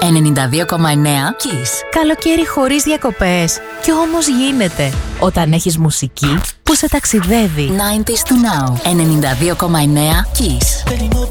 92,9 Kiss. Καλοκαίρι χωρίς διακοπές. Κι όμως γίνεται. Όταν έχεις μουσική που σε ταξιδεύει. 90s to now. 92,9 Kiss.